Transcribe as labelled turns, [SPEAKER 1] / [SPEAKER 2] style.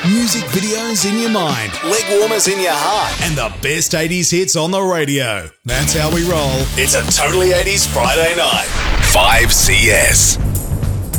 [SPEAKER 1] Music videos in your mind, leg warmers in your heart, and the best 80s hits on the radio. That's how we roll. It's a Totally 80s Friday night. 5CS.